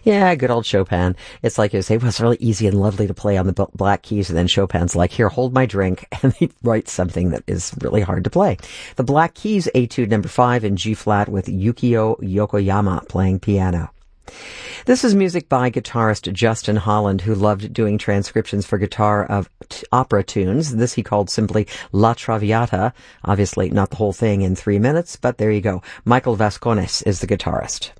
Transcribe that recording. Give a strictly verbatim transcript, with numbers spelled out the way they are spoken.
Yeah, good old Chopin. It's like you say, well, it's really easy and lovely to play on the b- black keys, and then Chopin's like, here, hold my drink, and he writes something that is really hard to play. The Black Keys, Etude number five in G-flat with Yukio Yokoyama playing piano. This is music by guitarist Justin Holland, who loved doing transcriptions for guitar of t- opera tunes. This he called simply La Traviata. Obviously not the whole thing in three minutes, but there you go. Michael Vascones is the guitarist.